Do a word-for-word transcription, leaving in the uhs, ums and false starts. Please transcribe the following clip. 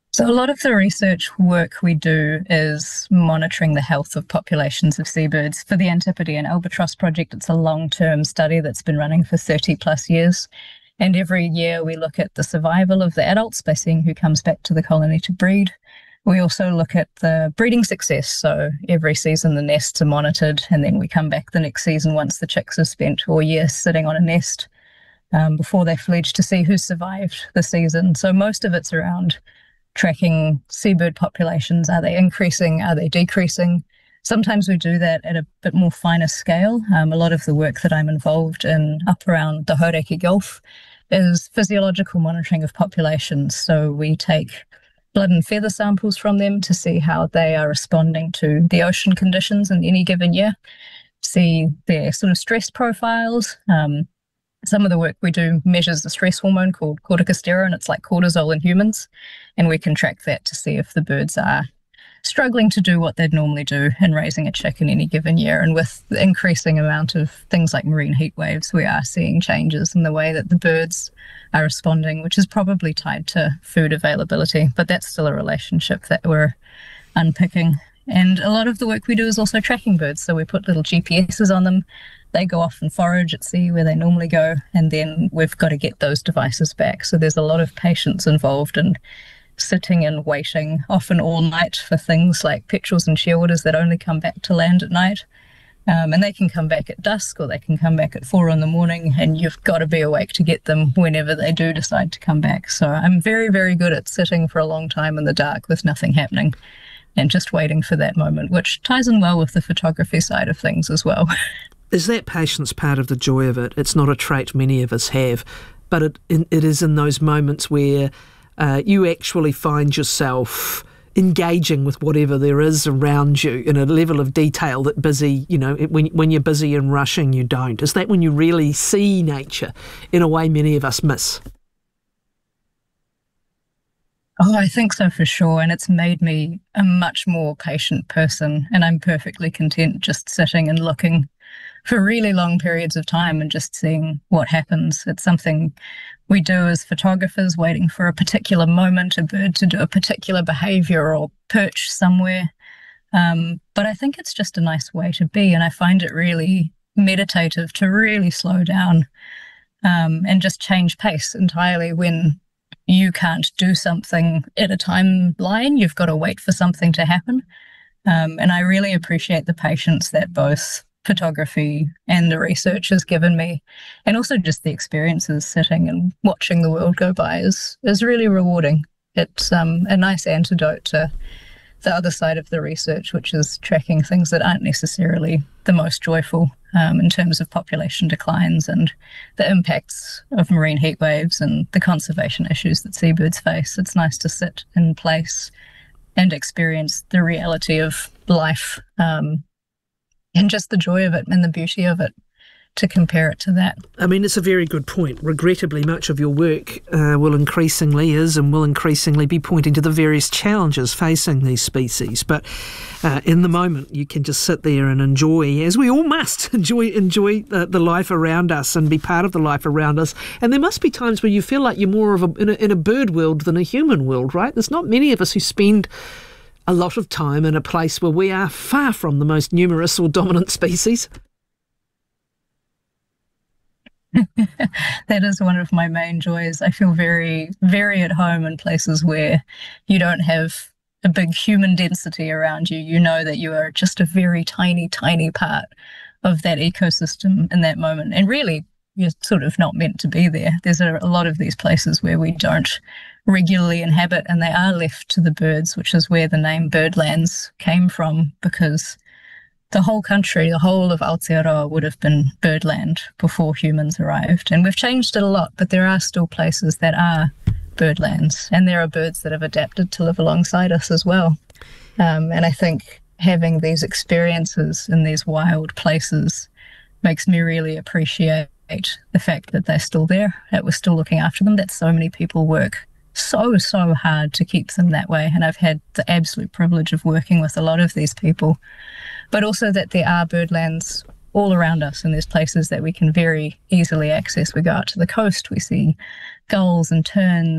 So a lot of the research work we do is monitoring the health of populations of seabirds. For the Antipodean Albatross Project, it's a long-term study that's been running for thirty plus years. And every year we look at the survival of the adults by seeing who comes back to the colony to breed. We also look at the breeding success. So every season the nests are monitored, and then we come back the next season once the chicks have spent all year sitting on a nest um, before they fledge, to see who's survived the season. So most of it's around tracking seabird populations. Are they increasing? Are they decreasing? Sometimes we do that at a bit more finer scale. Um, a lot of the work that I'm involved in up around the Hauraki Gulf is physiological monitoring of populations. So we take blood and feather samples from them to see how they are responding to the ocean conditions in any given year, see their sort of stress profiles. Um, Some of the work we do measures the stress hormone called corticosterone. It's like cortisol in humans, and we can track that to see if the birds are struggling to do what they'd normally do in raising a chick in any given year. And with the increasing amount of things like marine heat waves, we are seeing changes in the way that the birds are responding, which is probably tied to food availability, but that's still a relationship that we're unpicking. And a lot of the work we do is also tracking birds. So we put little G P S's on them. They go off and forage at sea where they normally go, and then we've got to get those devices back. So there's a lot of patience involved in sitting and waiting, often all night, for things like petrels and shearwaters that only come back to land at night. Um, and they can come back at dusk, or they can come back at four in the morning, and you've got to be awake to get them whenever they do decide to come back. So I'm very, very good at sitting for a long time in the dark with nothing happening and just waiting for that moment, which ties in well with the photography side of things as well. Is that patience part of the joy of it? It's not a trait many of us have, but it it is in those moments where uh, you actually find yourself engaging with whatever there is around you in a level of detail that busy, you know, when, when you're busy and rushing, you don't. Is that when you really see nature in a way many of us miss? Oh, I think so for sure. And it's made me a much more patient person. And I'm perfectly content just sitting and looking for really long periods of time and just seeing what happens. It's something we do as photographers, waiting for a particular moment, a bird to do a particular behavior or perch somewhere. Um, but I think it's just a nice way to be. And I find it really meditative to really slow down um, and just change pace entirely when you can't do something at a timeline. You've got to wait for something to happen. Um, and I really appreciate the patience that both photography and the research has given me, and also just the experiences sitting and watching the world go by is is really rewarding. It's um, a nice antidote to the other side of the research, which is tracking things that aren't necessarily the most joyful um, in terms of population declines and the impacts of marine heat waves and the conservation issues that seabirds face. It's nice to sit in place and experience the reality of life um, and just the joy of it and the beauty of it, to compare it to that. I mean, it's a very good point. Regrettably, much of your work uh, will increasingly is and will increasingly be pointing to the various challenges facing these species. But uh, in the moment, you can just sit there and enjoy, as we all must, enjoy enjoy the, the life around us and be part of the life around us. And there must be times where you feel like you're more of a in a, in a bird world than a human world, right? There's not many of us who spend a lot of time in a place where we are far from the most numerous or dominant species. That is one of my main joys. I feel very, very at home in places where you don't have a big human density around you. You know that you are just a very tiny, tiny part of that ecosystem in that moment. And really, you're sort of not meant to be there. There's a, a lot of these places where we don't regularly inhabit, and they are left to the birds, which is where the name Birdlands came from, because the whole country, the whole of Aotearoa would have been birdland before humans arrived. And we've changed it a lot, but there are still places that are birdlands, and there are birds that have adapted to live alongside us as well. Um, and I think having these experiences in these wild places makes me really appreciate the fact that they're still there, that we're still looking after them, that so many people work so, so hard to keep them that way. And I've had the absolute privilege of working with a lot of these people, but also that there are birdlands all around us, and there's places that we can very easily access. We go out to the coast, we see gulls and terns